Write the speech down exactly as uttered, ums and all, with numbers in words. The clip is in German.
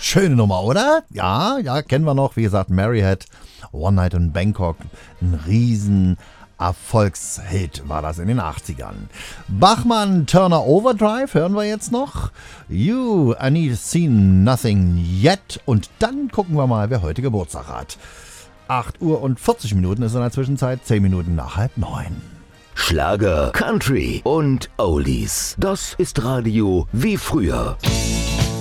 Schöne Nummer, oder? Ja, ja, kennen wir noch. Wie gesagt, Mary Had One Night in Bangkok. Ein riesen Erfolgshit war das in den achtzigern. Bachmann Turner Overdrive hören wir jetzt noch. You, I need seen nothing yet. Und dann gucken wir mal, wer heute Geburtstag hat. acht Uhr und vierzig Minuten ist in der Zwischenzeit, zehn Minuten nach halb neun. Schlager, Country und Oldies. Das ist Radio wie früher.